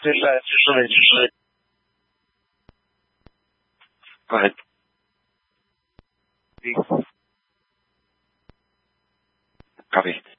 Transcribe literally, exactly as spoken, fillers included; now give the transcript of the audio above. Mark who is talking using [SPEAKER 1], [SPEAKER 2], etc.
[SPEAKER 1] Just, uh, just sort of, just sort of. Go ahead. Copy.